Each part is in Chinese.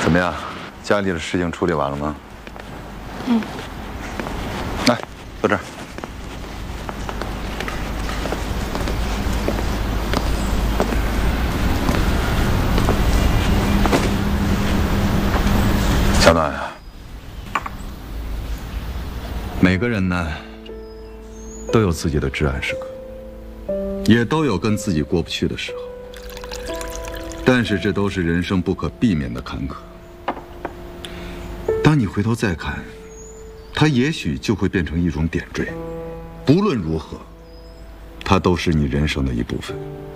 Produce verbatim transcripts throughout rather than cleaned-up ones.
怎么样？家里的事情处理完了吗？ 嗯。 来，坐这儿。小暖啊，每个人呢都有自己的至暗时刻，也都有跟自己过不去的时候。但是这都是人生不可避免的坎坷。当你回头再看，它也许就会变成一种点缀。不论如何，它都是你人生的一部分。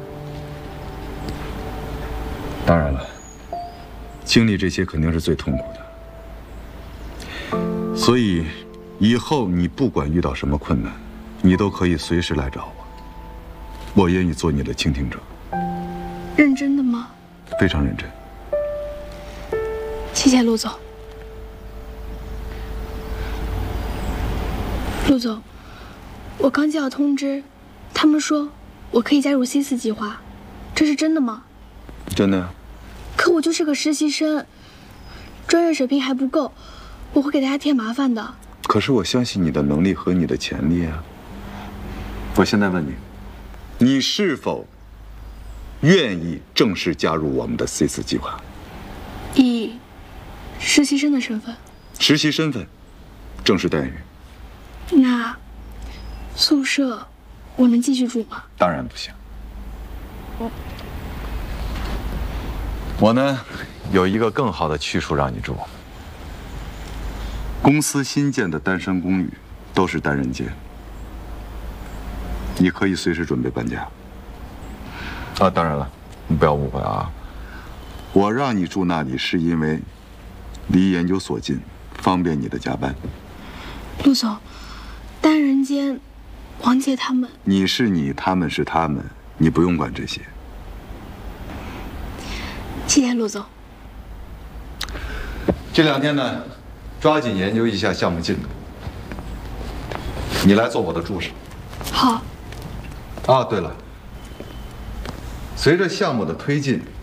当然了，经历这些肯定是最痛苦的。所以，以后你不管遇到什么困难，你都可以随时来找我，我愿意做你的倾听者。 认真的吗？ 非常认真。 谢谢陆总。陆总，我刚接到通知，他们说我可以加入 C 四计划，这是真的吗？ 真的呀。 可我就是个实习生，专业水平还不够，我会给大家添麻烦的。 可是我相信你的能力和你的潜力啊。我现在问你，你是否愿意正式加入我们的 C 四计划？ 以实习生的身份。 实习身份，正式待遇。 那宿舍我能继续住吗？ 当然不行。我呢，有一个更好的去处让你住。公司新建的单身公寓都是单人间，你可以随时准备搬家。啊，当然了，你不要误会啊。我让你住那里是因为离研究所近，方便你的加班。 陆总，单人间，王姐他们…… 你是你，他们是他们，你不用管这些。 谢谢陆总。 这两天呢，抓紧研究一下项目进度。你来做我的助手。 好。 啊，对了。随着项目的推进，